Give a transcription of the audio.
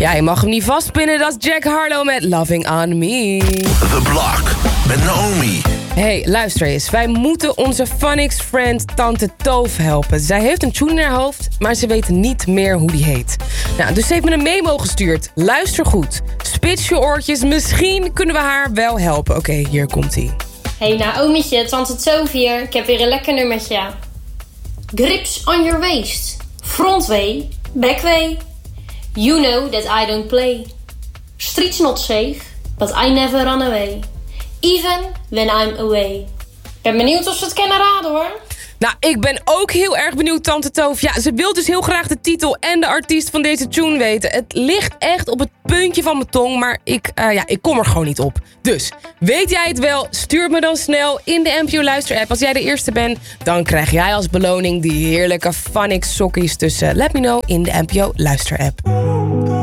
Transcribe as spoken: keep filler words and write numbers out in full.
Ja, je mag hem niet vastpinnen. Dat is Jack Harlow met Loving on Me. The Block met Naomi. Hey, luister eens. Wij moeten onze Phonics-friend Tante Toof helpen. Zij heeft een tune in haar hoofd, maar ze weet niet meer hoe die heet. Nou, dus ze heeft me een memo gestuurd. Luister goed. Spits je oortjes. Misschien kunnen we haar wel helpen. Oké, okay, hier komt-ie. Hey Naomietje, Tante Toof hier. Ik heb weer een lekker nummertje. Grips on your waist. Front way, back way. You know that I don't play. Streets not safe, but I never run away. Even when I'm away. Ik ben benieuwd of ze het kennen raden, hoor. Nou, ik ben ook heel erg benieuwd, Tante Toof. Ja, ze wil dus heel graag de titel en de artiest van deze tune weten. Het ligt echt op het puntje van mijn tong, maar ik, uh, ja, ik kom er gewoon niet op. Dus, weet jij het wel? Stuur me dan snel in de N P O Luister-app. Als jij de eerste bent, dan krijg jij als beloning die heerlijke Phonics sokkies. Dus uh, let me know in de N P O Luister-app.